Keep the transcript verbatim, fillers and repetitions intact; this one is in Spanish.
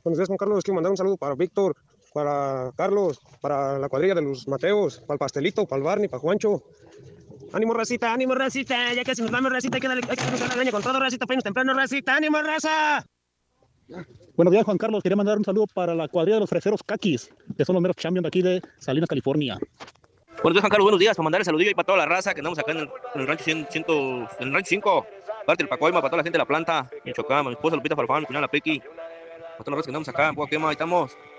Buenos días, Juan Carlos. Quiero mandar un saludo para Víctor, para Carlos, para la cuadrilla de los Mateos, para el Pastelito, para el Barney, para Juancho. ¡Ánimo, racita! ¡Ánimo, racita! Ya casi nos vamos, racita. Hay que darle, hay que cruzar la leña con todo, racita. Penos temprano, racita. ¡Ánimo, raza! Buenos días, Juan Carlos. Quería mandar un saludo para la cuadrilla de los freseros Caquis, que son los meros champions de aquí de Salinas, California. Buenos días, Juan Carlos. Buenos días. Para mandarle saludillo y para toda la raza que andamos acá en el, en el rancho cien, cien, en el rancho cinco. Parte del Pacoima, para toda la gente de la planta. Michoacán, mi esposa Lupita Farfán, mi cuñada la Pequi. Para toda la raza que andamos acá en Poaquema, ahí estamos.